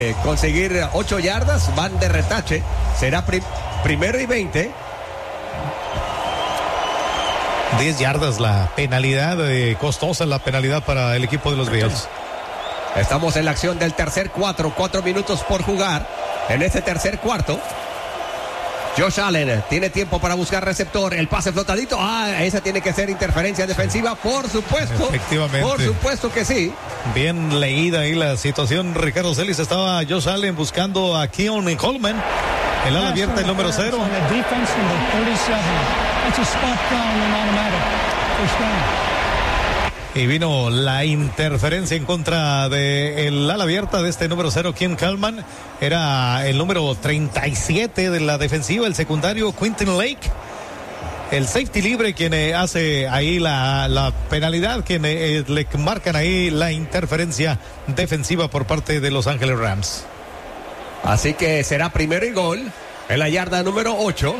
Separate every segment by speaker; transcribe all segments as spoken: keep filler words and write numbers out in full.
Speaker 1: eh, conseguir ocho yardas, van de retache, será prim- primero y veinte.
Speaker 2: diez yardas la penalidad, eh, costosa la penalidad para el equipo de los Bills.
Speaker 1: Estamos en la acción del tercer cuatro, cuatro minutos por jugar en este tercer cuarto. Josh Allen tiene tiempo para buscar receptor, el pase flotadito, ah, esa tiene que ser interferencia defensiva, por supuesto.
Speaker 2: Efectivamente.
Speaker 1: Por supuesto que sí.
Speaker 2: Bien leída ahí la situación, Ricardo Celis. Estaba Josh Allen buscando a Keon Coleman, el ala abierta, el número cero. Y vino la interferencia en contra del ala abierta de este número cero, Keon Coleman. Era el número treinta y siete de la defensiva, el secundario Quentin Lake. El safety libre quien eh, hace ahí la, la penalidad, quien eh, le marcan ahí la interferencia defensiva por parte de Los Ángeles Rams.
Speaker 1: Así que será primero y gol en la yarda número ocho.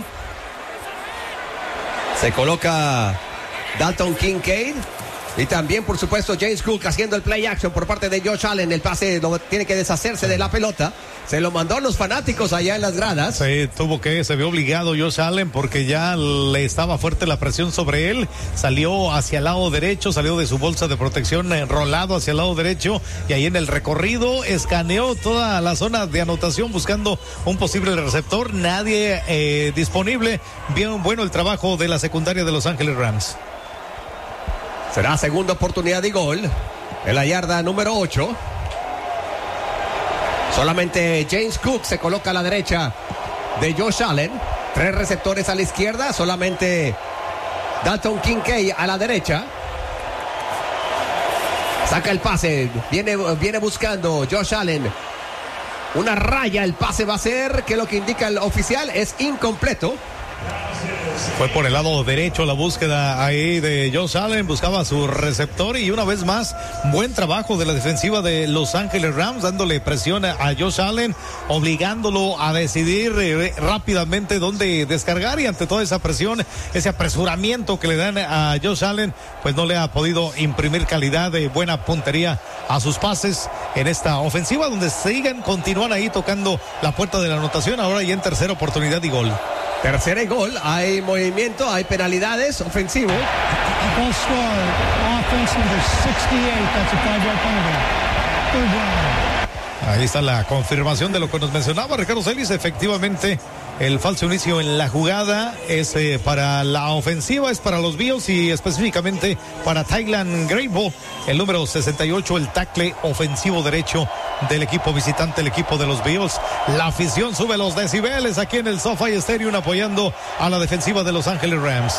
Speaker 1: Se coloca Dalton Kincaid. Y también, por supuesto, James Cook haciendo el play action por parte de Josh Allen. El pase lo, tiene que deshacerse de la pelota. Se lo mandó a los fanáticos allá en las gradas.
Speaker 2: Sí, tuvo que, se vio obligado Josh Allen porque ya le estaba fuerte la presión sobre él. Salió hacia el lado derecho, salió de su bolsa de protección enrolado hacia el lado derecho. Y ahí en el recorrido escaneó toda la zona de anotación buscando un posible receptor. Nadie eh, disponible. Bien bueno el trabajo de la secundaria de Los Ángeles Rams.
Speaker 1: Será segunda oportunidad de gol en la yarda número ocho. Solamente James Cook se coloca a la derecha de Josh Allen. Tres receptores a la izquierda. Solamente Dalton Kincaid a la derecha. Saca el pase. Viene, viene buscando Josh Allen una raya. El pase va a ser, que lo que indica el oficial es incompleto.
Speaker 2: Fue por el lado derecho la búsqueda ahí de Josh Allen, buscaba su receptor y una vez más, buen trabajo de la defensiva de Los Ángeles Rams, dándole presión a Josh Allen, obligándolo a decidir eh, rápidamente dónde descargar y ante toda esa presión, ese apresuramiento que le dan a Josh Allen, pues no le ha podido imprimir calidad de buena puntería a sus pases en esta ofensiva, donde siguen, continúan ahí tocando la puerta de la anotación, ahora ya en tercera oportunidad y gol.
Speaker 1: Tercera y gol, hay movimiento, hay penalidades, ofensivo.
Speaker 2: Ahí está la confirmación de lo que nos mencionaba Ricardo Celis. Efectivamente, el falso inicio en la jugada es eh, para la ofensiva, es para los Bills y específicamente para Tylan Grable, el número sesenta y ocho, el tackle ofensivo derecho del equipo visitante, el equipo de los Bills. La afición sube los decibeles aquí en el SoFi Stadium apoyando a la defensiva de Los Ángeles Rams.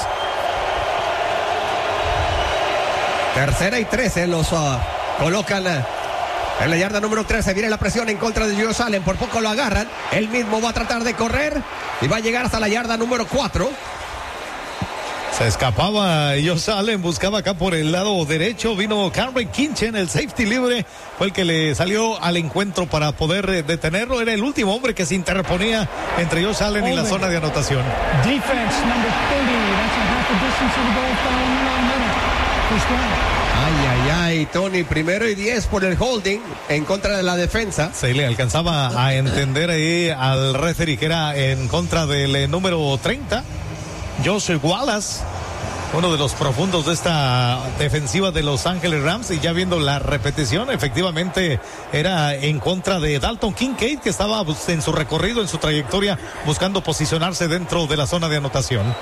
Speaker 1: Tercera y trece, los uh, colocan uh, en la yarda número trece. Viene la presión en contra de Josh Allen, por poco lo agarran. Él mismo va a tratar de correr y va a llegar hasta la yarda número cuatro.
Speaker 2: Se escapaba Josh Allen, buscaba acá por el lado derecho, vino Cameron Kinchen, el safety libre, fue el que le salió al encuentro para poder detenerlo, era el último hombre que se interponía entre Josh Allen y la zona de anotación.
Speaker 3: Defense number thirty, that's a half a distance to the goal, foul, one minute. First down.
Speaker 1: Ay, ay, ay, Tony, primero y diez por el holding en contra de la defensa.
Speaker 2: Se le alcanzaba a entender ahí al referee que era en contra del eh, número treinta. Josh Wallace, uno de los profundos de esta defensiva de Los Ángeles Rams, y ya viendo la repetición, efectivamente era en contra de Dalton Kincaid, que estaba en su recorrido, en su trayectoria, buscando posicionarse dentro de la zona de anotación.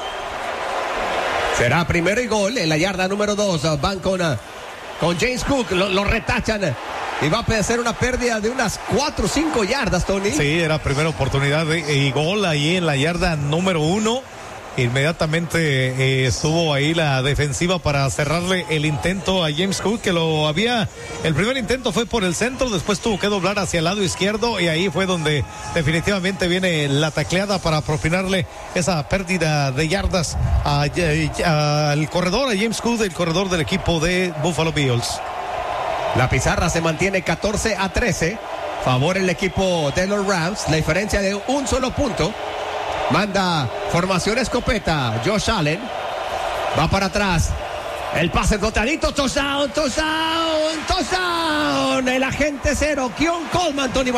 Speaker 1: Será primero y gol en la yarda número dos. Van con, con James Cook, lo, lo retachan y va a ser una pérdida de unas cuatro o cinco yardas, Tony.
Speaker 2: Sí, era primera oportunidad de, y gol ahí en la yarda número uno. Inmediatamente eh, estuvo ahí la defensiva para cerrarle el intento a James Cook, que lo había, el primer intento fue por el centro, después tuvo que doblar hacia el lado izquierdo y ahí fue donde definitivamente viene la tacleada para propinarle esa pérdida de yardas al corredor, a James Cook, el corredor del equipo de Buffalo Bills.
Speaker 1: La pizarra se mantiene catorce a trece, favor el equipo de los Rams, la diferencia de un solo punto. Manda formación escopeta Josh Allen, va para atrás El pase flotadito, touchdown, touchdown, touchdown. El agente cero, Keon Coleman, Tony